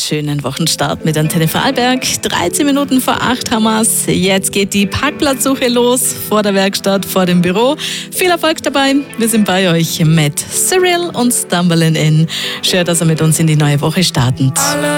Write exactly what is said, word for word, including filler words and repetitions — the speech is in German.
schönen Wochenstart mit Antenne Vorarlberg. dreizehn Minuten vor acht haben wir's. Jetzt geht die Parkplatzsuche los vor der Werkstatt, vor dem Büro. Viel Erfolg dabei. Wir sind bei euch mit Cyril und Stumbling In. Schön, dass ihr mit uns in die neue Woche startet.